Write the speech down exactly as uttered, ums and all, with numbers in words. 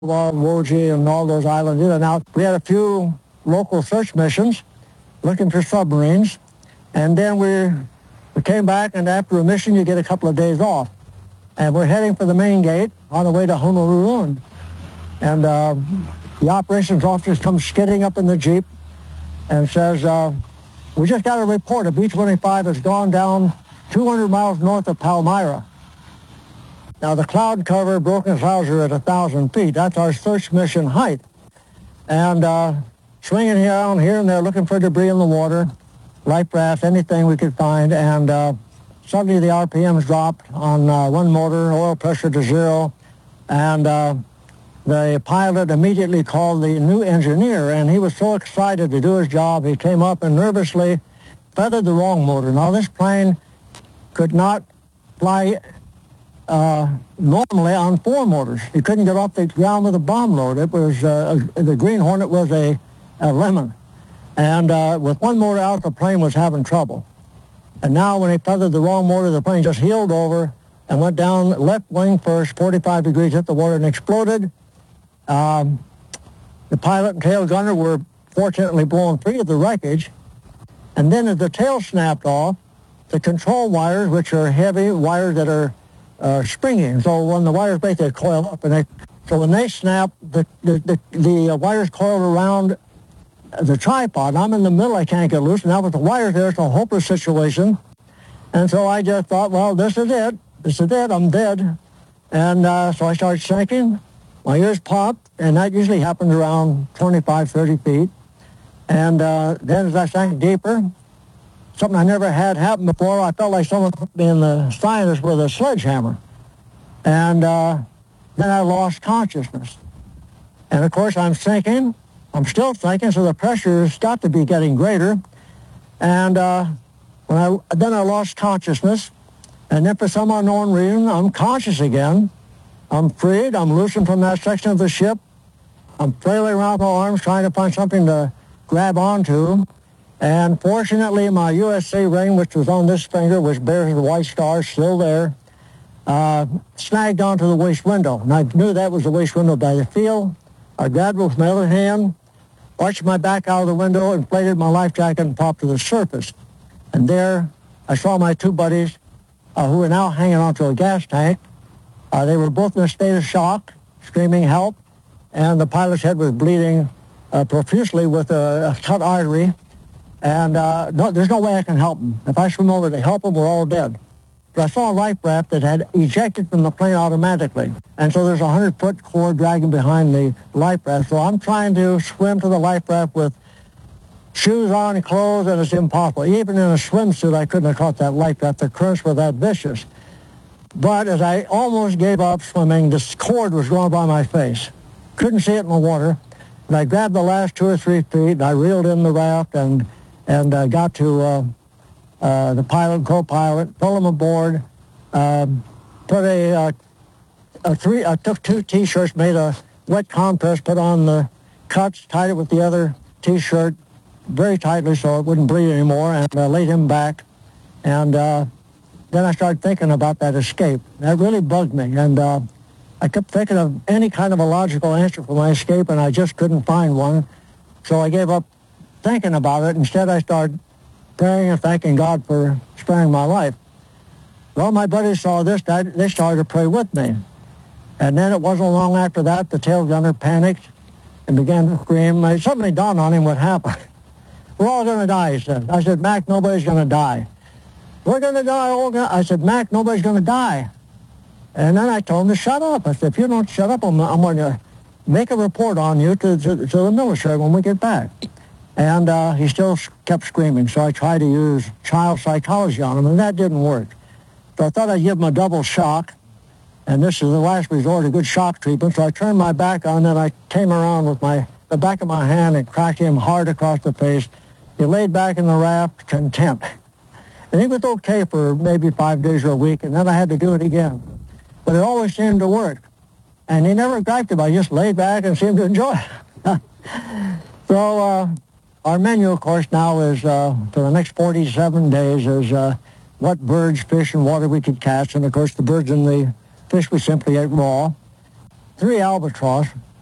Woji and all those islands in and out. We had a few local search missions looking for submarines, and then we, we came back, and after a mission, you get a couple of days off. And we're heading for the main gate on the way to Honolulu. And uh, the operations officer comes skidding up in the Jeep and says, uh, we just got a report. A B twenty-five has gone down two hundred miles north of Palmyra. Now, the cloud cover, broken clouds are at one thousand feet. That's our search mission height. And uh, swinging around here and there, looking for debris in the water, life rafts, anything we could find. And uh, suddenly the R P Ms dropped on uh, one motor, oil pressure to zero. And uh, the pilot immediately called the new engineer, and he was so excited to do his job, he came up and nervously feathered the wrong motor. Now, this plane could not fly Uh, normally on four motors. You couldn't get off the ground with a bomb load. It was, uh, a, the Green Hornet was a, a lemon. And uh, with one motor out, the plane was having trouble. And now when he feathered the wrong motor, the plane just heeled over and went down left wing first, forty-five degrees, hit the water and exploded. Um, the pilot and tail gunner were fortunately blown free of the wreckage. And then as the tail snapped off, the control wires, which are heavy wires that are Uh, springing. So when the wires break, they coil up, and they, so when they snap, the the, the, the uh, wires coiled around the tripod. I'm in the middle, I can't get loose, and now with the wires there, it's a hopeless situation. And so I just thought, well, this is it. This is it. I'm dead. And uh, so I started sinking. My ears popped, and that usually happens around twenty-five, thirty feet. And uh, then as I sank deeper, something I never had happen before. I felt like someone put me in the sinus with a sledgehammer. And uh, then I lost consciousness. And, of course, I'm sinking. I'm still sinking, so the pressure has got to be getting greater. And uh, when I then I lost consciousness. And then for some unknown reason, I'm conscious again. I'm freed. I'm loosened from that section of the ship. I'm flailing around with my arms trying to find something to grab onto. And fortunately, my U S A ring, which was on this finger, which bears the white star, still there, uh, snagged onto the waist window. And I knew that was the waist window by the feel. I grabbed it with my other hand, arched my back out of the window, inflated my life jacket, and popped to the surface. And there, I saw my two buddies, uh, who were now hanging onto a gas tank. Uh, they were both in a state of shock, screaming help, and the pilot's head was bleeding uh, profusely with a, a cut artery. And uh, no, there's no way I can help them. If I swim over to help them, we're all dead. But I saw a life raft that had ejected from the plane automatically. And so there's a hundred-foot cord dragging behind the life raft. So I'm trying to swim to the life raft with shoes on and clothes, and it's impossible. Even in a swimsuit, I couldn't have caught that life raft. The currents were that vicious. But as I almost gave up swimming, this cord was going by my face. Couldn't see it in the water. And I grabbed the last two or three feet, and I reeled in the raft, and and uh, got to uh, uh, the pilot, co-pilot, pulled him aboard, uh, put a, uh, a three, I took two T-shirts, made a wet compress, put on the cuts, tied it with the other T-shirt very tightly so it wouldn't bleed anymore, and uh, laid him back. And uh, then I started thinking about that escape. That really bugged me, and uh, I kept thinking of any kind of a logical answer for my escape, and I just couldn't find one. So I gave up thinking about it. Instead, I started praying and thanking God for sparing my life. Well, my buddies saw this. They started to pray with me. And then it wasn't long after that, the tail gunner panicked and began to scream. It suddenly dawned on him what happened. We're all going to die, he said. I said, Mac, nobody's going to die. We're going to die. All gonna... I said, Mac, nobody's going to die. And then I told him to shut up. I said, if you don't shut up, I'm, I'm going to make a report on you to, to, to the military when we get back. And uh, he still kept screaming, so I tried to use child psychology on him, and that didn't work. So I thought I'd give him a double shock, and this is the last resort, a good shock treatment. So I turned my back on, and I came around with my the back of my hand and cracked him hard across the face. He laid back in the raft, content. And he was okay for maybe five days or a week, and then I had to do it again. But it always seemed to work. And he never griped about it. He just laid back and seemed to enjoy it. So, uh, our menu, of course, now is, uh, for the next forty-seven days, is uh, what birds, fish, and water we could catch. And, of course, the birds and the fish we simply ate raw. Three albatross,